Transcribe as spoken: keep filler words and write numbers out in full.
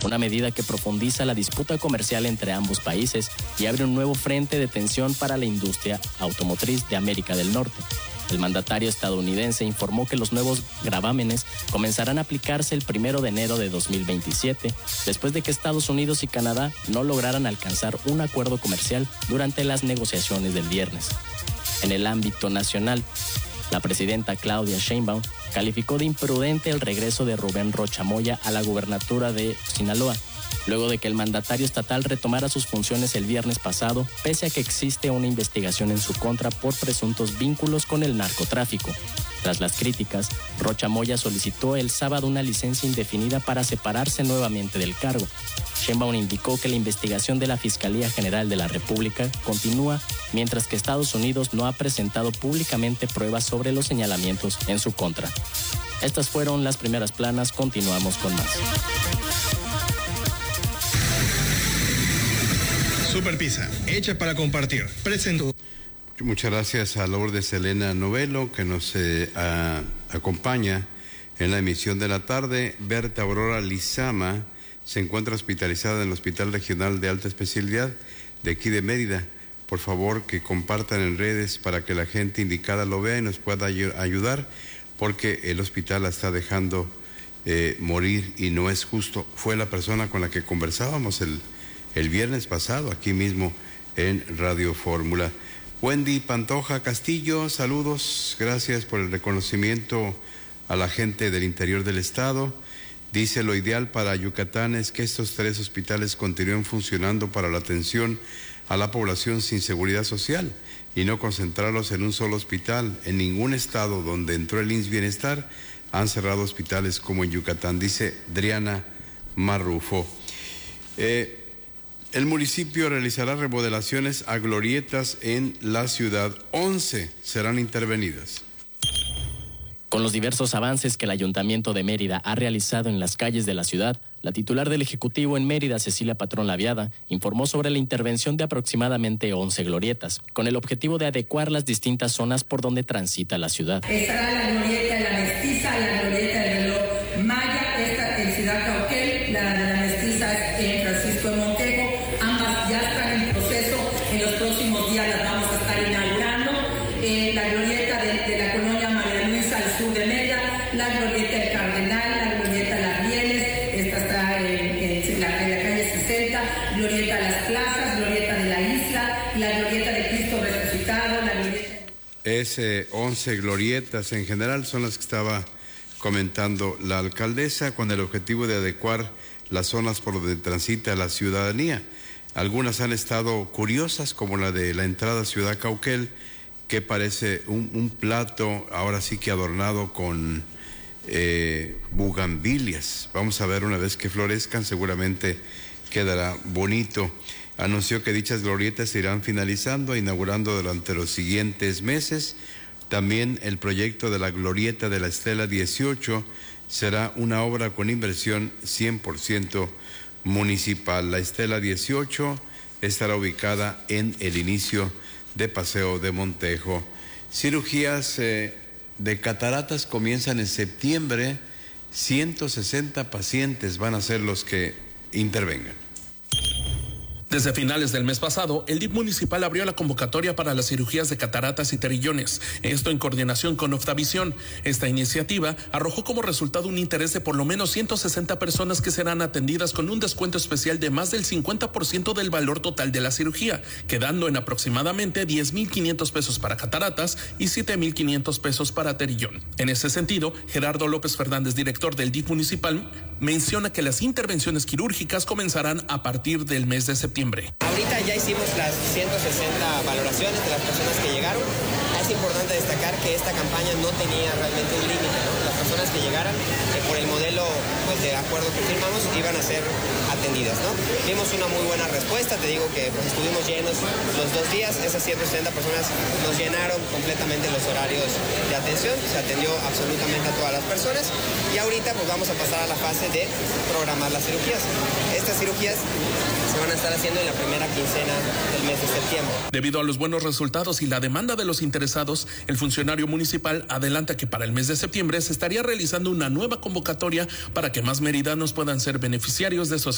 una medida que profundiza la disputa comercial entre ambos países y abre un nuevo frente de tensión para la industria automotriz de América del Norte. El mandatario estadounidense informó que los nuevos gravámenes comenzarán a aplicarse el primero de enero de dos mil veintisiete, después de que Estados Unidos y Canadá no lograran alcanzar un acuerdo comercial durante las negociaciones del viernes. En el ámbito nacional, la presidenta Claudia Sheinbaum calificó de imprudente el regreso de Rubén Rocha Moya a la gubernatura de Sinaloa, luego de que el mandatario estatal retomara sus funciones el viernes pasado, pese a que existe una investigación en su contra por presuntos vínculos con el narcotráfico. Tras las críticas, Rocha Moya solicitó el sábado una licencia indefinida para separarse nuevamente del cargo. Sheinbaum indicó que la investigación de la Fiscalía General de la República continúa, mientras que Estados Unidos no ha presentado públicamente pruebas sobre los señalamientos en su contra. Estas fueron las primeras planas, continuamos con más. Super Pizza, hecha para compartir. Presento. Muchas gracias a Lourdes Elena Novelo, que nos eh, a, acompaña en la emisión de la tarde. Berta Aurora Lizama se encuentra hospitalizada en el Hospital Regional de Alta Especialidad de aquí de Mérida. Por favor, que compartan en redes para que la gente indicada lo vea y nos pueda ayudar, porque el hospital la está dejando eh, morir y no es justo. Fue la persona con la que conversábamos el el viernes pasado, aquí mismo en Radio Fórmula. Wendy Pantoja Castillo, saludos, gracias por el reconocimiento a la gente del interior del estado. Dice, lo ideal para Yucatán es que estos tres hospitales continúen funcionando para la atención a la población sin seguridad social y no concentrarlos en un solo hospital. En ningún estado donde entró el I M S S Bienestar han cerrado hospitales como en Yucatán, dice Driana Marrufo. Eh, El municipio realizará remodelaciones a glorietas en la ciudad. once serán intervenidas. Con los diversos avances que el Ayuntamiento de Mérida ha realizado en las calles de la ciudad, la titular del Ejecutivo en Mérida, Cecilia Patrón Laviada, informó sobre la intervención de aproximadamente once glorietas, con el objetivo de adecuar las distintas zonas por donde transita la ciudad. Estará la glorieta de la Mestiza, la glorieta del reloj Maya, esta en Ciudad Cauquel, la de la Mestiza es en Francisco de Montejo. Ambas ya están en proceso, en los próximos días las vamos a estar inaugurando. Eh, la glorieta de, de la colonia María Luisa al sur de Mérida, la glorieta del Cardenal, la glorieta de las Rieles, esta está en, en, la, en la calle sesenta, glorieta de las Plazas, glorieta de la Isla, la glorieta de Cristo Resucitado, la glorieta... Es eh, once glorietas en general, son las que estaba comentando la alcaldesa, con el objetivo de adecuar las zonas por donde transita la ciudadanía. Algunas han estado curiosas, como la de la entrada a Ciudad Cauquel, que parece un, un plato, ahora sí que adornado con eh, bugambilias. Vamos a ver una vez que florezcan, seguramente quedará bonito. Anunció que dichas glorietas se irán finalizando e inaugurando durante los siguientes meses. También el proyecto de la glorieta de la Estela dieciocho será una obra con inversión cien por ciento municipal. La Estela dieciocho estará ubicada en el inicio de Paseo de Montejo. Cirugías eh, de cataratas comienzan en septiembre. ciento sesenta pacientes van a ser los que intervengan. Desde finales del mes pasado, el D I F municipal abrió la convocatoria para las cirugías de cataratas y perillones, esto en coordinación con Oftavisión. Esta iniciativa arrojó como resultado un interés de por lo menos ciento sesenta personas que serán atendidas con un descuento especial de más del cincuenta por ciento del valor total de la cirugía, quedando en aproximadamente diez mil quinientos pesos para cataratas y siete mil quinientos pesos para perillón. En ese sentido, Gerardo López Fernández, director del D I F municipal, menciona que las intervenciones quirúrgicas comenzarán a partir del mes de septiembre. Ahorita ya hicimos las ciento sesenta valoraciones de las personas que llegaron. Es importante destacar que esta campaña no tenía realmente un límite, ¿no? Las personas que llegaran, eh, por el modelo pues, de acuerdo que firmamos, iban a ser atendidas, ¿no? Vimos una muy buena respuesta, te digo que pues, estuvimos llenos los dos días, esas ciento sesenta personas nos llenaron completamente los horarios de atención, se atendió absolutamente a todas las personas y ahorita pues vamos a pasar a la fase de programar las cirugías. Estas cirugías se van a estar haciendo en la primera quincena del mes de septiembre. Debido a los buenos resultados y la demanda de los interesados, el funcionario municipal adelanta que para el mes de septiembre se estaría realizando una nueva convocatoria para que más meridanos puedan ser beneficiarios de esos